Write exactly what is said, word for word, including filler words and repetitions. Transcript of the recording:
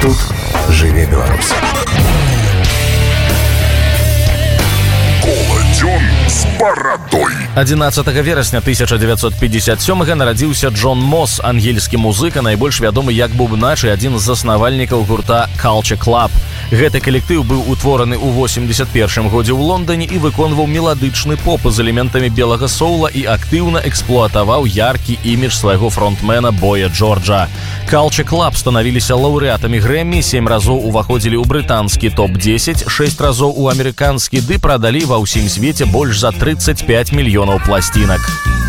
Тут жыве Беларусь. Коладзён з барадой. адзінаццатага верасня тысяча дзевяцьсот пятьдесят сёмага нарадзіўся Джон Мосс, ангельскі музыка, найбольш вядомы як бубнач і адзін з заснавальнікаў гурта Culture Club. Гэты калектыў быў утвораны ў восемьдесят першым годзе ў Лондоне і выконваў меладычны поп з элементамі белага соула і актыўна эксплуатаваў яркі імідж свайго фронтмена Боя Джорджа. Culture Club станавіліся лаўрэатамі Грэмі, сем разоў уваходзілі ў брытанскі топ дзесяць, шэсць разоў у амерыканскі, ды прадалі ва ўсім свеце больш за тридцать пять мільёнаў пласцінак.